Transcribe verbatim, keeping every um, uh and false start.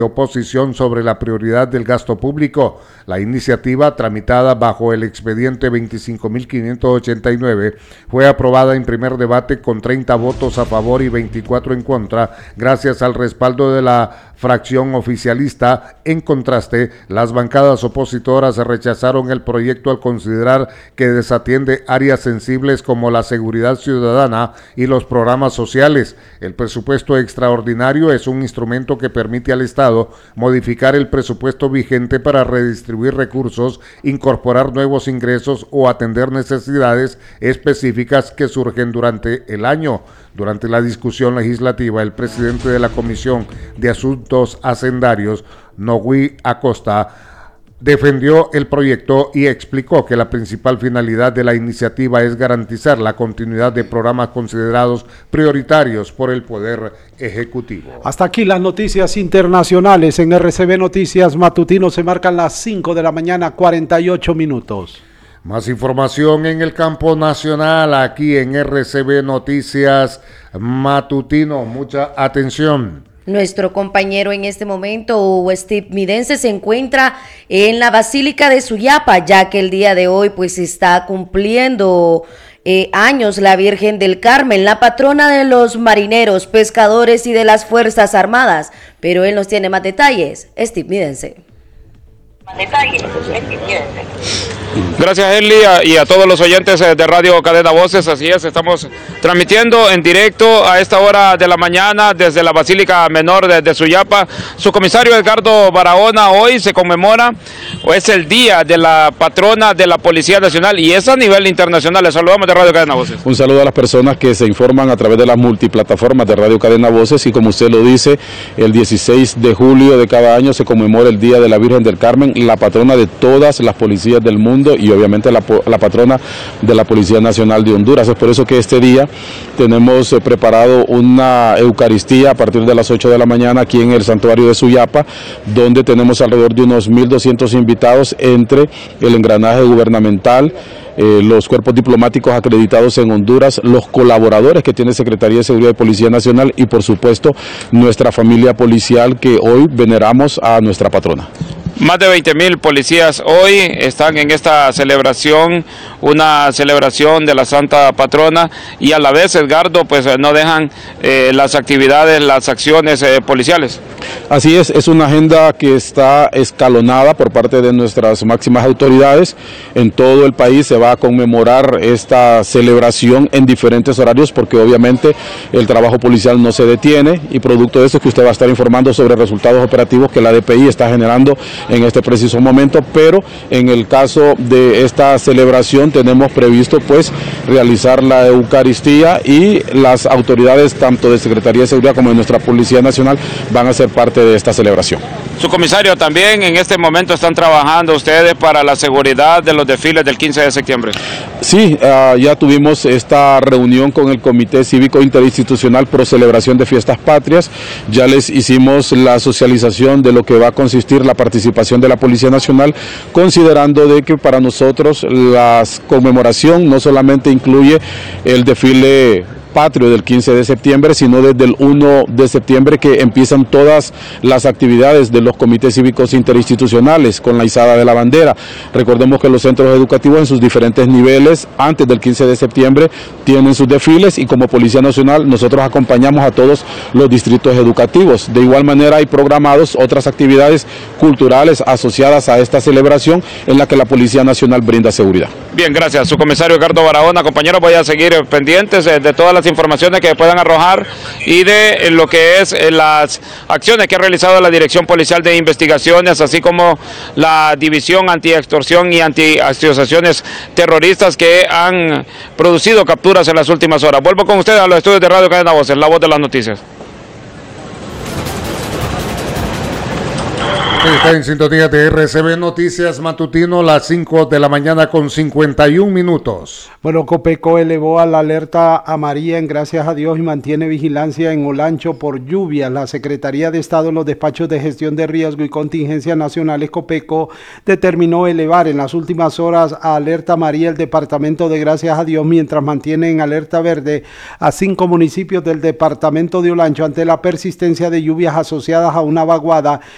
oposición sobre la prioridad del gasto público. La iniciativa, tramitada bajo el expediente veinticinco mil quinientos ochenta y nueve, fue aprobada en primer debate con treinta votos a favor y veinticuatro en contra, gracias al respaldo de la fracción oficialista. En contraste, las bancadas opositoras rechazaron el proyecto al considerar que desatiende áreas sensibles como la seguridad ciudadana y los programas sociales. El presupuesto extraordinario es un instrumento que permite al Estado modificar el presupuesto vigente para redistribuir recursos, incorporar nuevos ingresos o atender necesidades específicas que surgen durante el año. Durante la discusión legislativa, el presidente de la Comisión de Asuntos Hacendarios, Noguí Acosta, defendió el proyecto y explicó que la principal finalidad de la iniciativa es garantizar la continuidad de programas considerados prioritarios por el Poder Ejecutivo. Hasta aquí las noticias internacionales en R C B Noticias Matutino. Se marcan las cinco de la mañana, cuarenta y ocho minutos. Más información en el campo nacional aquí en R C B Noticias Matutino. Mucha atención. Nuestro compañero en este momento, Steve Midense, se encuentra en la Basílica de Suyapa, ya que el día de hoy pues está cumpliendo eh, años la Virgen del Carmen, la patrona de los marineros, pescadores y de las Fuerzas Armadas. Pero él nos tiene más detalles. Steve Midense. Más detalles, Steve Midense. Gracias, Eli, y a todos los oyentes de Radio Cadena Voces. Así es, estamos transmitiendo en directo a esta hora de la mañana desde la Basílica Menor de, de Suyapa. Su comisario Edgardo Barahona, hoy se conmemora, o es el día de la patrona de la Policía Nacional, y es a nivel internacional. Les saludamos de Radio Cadena Voces. Un saludo a las personas que se informan a través de las multiplataformas de Radio Cadena Voces, y como usted lo dice, el dieciséis de julio de cada año se conmemora el Día de la Virgen del Carmen, la patrona de todas las policías del mundo y obviamente la, la patrona de la Policía Nacional de Honduras. Es por eso que este día tenemos eh, preparado una Eucaristía a partir de las ocho de la mañana aquí en el santuario de Suyapa, donde tenemos alrededor de unos mil doscientos invitados entre el engranaje gubernamental, Eh, los cuerpos diplomáticos acreditados en Honduras, los colaboradores que tiene Secretaría de Seguridad y Policía Nacional y por supuesto nuestra familia policial, que hoy veneramos a nuestra patrona. Más de veinte mil policías hoy están en esta celebración, una celebración de la Santa Patrona, y a la vez, Edgardo, pues no dejan eh, las actividades, las acciones eh, policiales. Así es, es una agenda que está escalonada por parte de nuestras máximas autoridades. En todo el país se va a conmemorar esta celebración en diferentes horarios, porque obviamente el trabajo policial no se detiene, y producto de eso es que usted va a estar informando sobre resultados operativos que la D P I está generando en este preciso momento. Pero en el caso de esta celebración tenemos previsto pues realizar la Eucaristía, y las autoridades tanto de Secretaría de Seguridad como de nuestra Policía Nacional van a ser parte de esta celebración. Su comisario, también en este momento están trabajando ustedes para la seguridad de los desfiles del quince de septiembre. Sí, uh, ya tuvimos esta reunión con el Comité Cívico Interinstitucional Pro Celebración de Fiestas Patrias. Ya les hicimos la socialización de lo que va a consistir la participación de la Policía Nacional, considerando de que para nosotros la conmemoración no solamente incluye el desfile patrio del quince de septiembre, sino desde el primero de septiembre, que empiezan todas las actividades de los comités cívicos interinstitucionales con la izada de la bandera. Recordemos que los centros educativos en sus diferentes niveles antes del quince de septiembre tienen sus desfiles, y como Policía Nacional nosotros acompañamos a todos los distritos educativos. De igual manera hay programados otras actividades culturales asociadas a esta celebración en la que la Policía Nacional brinda seguridad. Bien, gracias. Su comisario Edgardo Barahona. Compañeros, voy a seguir pendientes de todas las informaciones que puedan arrojar y de lo que es las acciones que ha realizado la Dirección Policial de Investigaciones, así como la División Anti-Extorsión y Anti-Asociaciones Terroristas, que han producido capturas en las últimas horas. Vuelvo con ustedes a los estudios de Radio Cadena Voces, la voz de las noticias. Está en sintonía de R C B Noticias Matutino, las cinco de la mañana con cincuenta y un minutos. Bueno, Copeco elevó a la alerta amarilla en Gracias a Dios y mantiene vigilancia en Olancho por lluvias. La Secretaría de Estado en los despachos de gestión de riesgo y contingencias nacionales, Copeco, determinó elevar en las últimas horas a alerta amarilla el departamento de Gracias a Dios, mientras mantiene en alerta verde a cinco municipios del departamento de Olancho ante la persistencia de lluvias asociadas a una vaguada